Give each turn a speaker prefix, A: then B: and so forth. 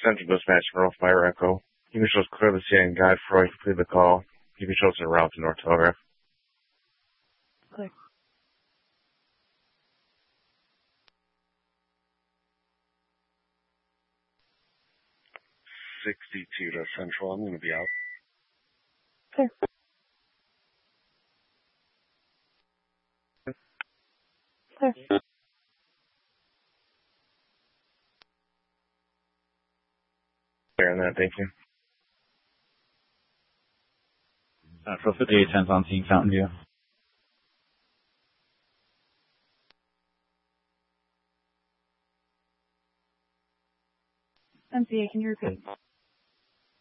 A: Central Dispatch from Rolf Fire Echo. You shows clear the scene and guide Freud to complete the call. You shows en route to North Telegraph.
B: Clear.
A: 62 to Central. I'm going to be out.
B: Clear. Clear.
A: Clear on that, thank you.
C: Central 58, 10's on scene, Fountain View.
B: MCA, can you repeat?